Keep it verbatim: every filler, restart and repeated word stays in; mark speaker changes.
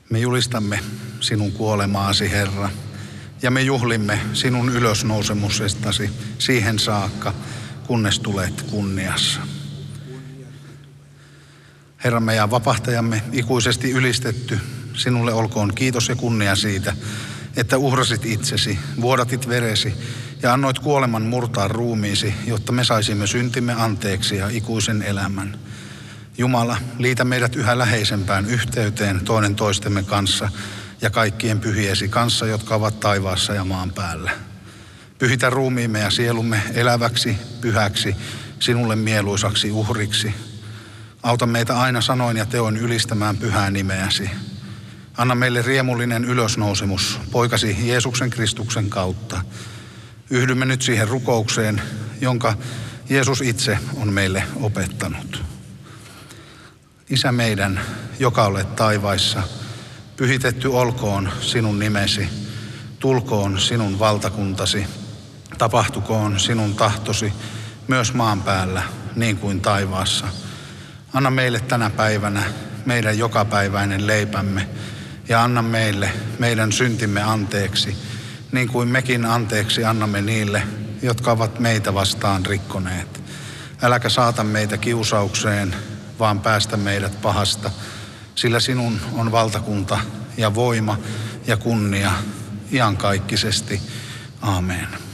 Speaker 1: Me julistamme sinun kuolemaasi, Herra, ja me juhlimme sinun ylösnousemusestasi siihen saakka, kunnes tulet kunniassa. Herramme ja vapahtajamme, ikuisesti ylistetty, sinulle olkoon kiitos ja kunnia siitä, että uhrasit itsesi, vuodatit veresi ja annoit kuoleman murtaa ruumiisi, jotta me saisimme syntimme anteeksi ja ikuisen elämän. Jumala, liitä meidät yhä läheisempään yhteyteen toinen toistemme kanssa ja kaikkien pyhiesi kanssa, jotka ovat taivaassa ja maan päällä. Pyhitä ruumiimme ja sielumme eläväksi, pyhäksi, sinulle mieluisaksi uhriksi. Auta meitä aina sanoin ja teoin ylistämään pyhää nimeäsi. Anna meille riemullinen ylösnousemus poikasi Jeesuksen Kristuksen kautta. Yhdymme nyt siihen rukoukseen, jonka Jeesus itse on meille opettanut. Isä meidän, joka olet taivaissa, pyhitetty olkoon sinun nimesi, tulkoon sinun valtakuntasi, tapahtukoon sinun tahtosi myös maan päällä niin kuin taivaassa. Anna meille tänä päivänä meidän jokapäiväinen leipämme ja anna meille meidän syntimme anteeksi, niin kuin mekin anteeksi annamme niille, jotka ovat meitä vastaan rikkoneet. Äläkä saata meitä kiusaukseen, vaan päästä meidät pahasta, sillä sinun on valtakunta ja voima ja kunnia iankaikkisesti. Aamen.